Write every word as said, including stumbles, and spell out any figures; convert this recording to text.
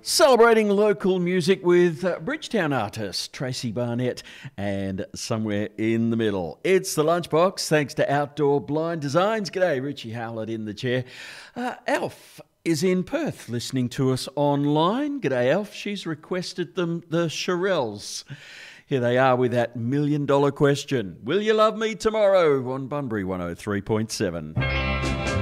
Celebrating local music with uh, Bridgetown artist Tracy Barnett and Somewhere in the Middle. It's the Lunchbox, thanks to Outdoor Blind Designs. G'day, Richie Howlett in the chair. Uh, Alf is in Perth listening to us online. G'day, Alf. She's requested them the Shirelles. Here they are with that million dollar question. Will you love me tomorrow on Bunbury one oh three point seven?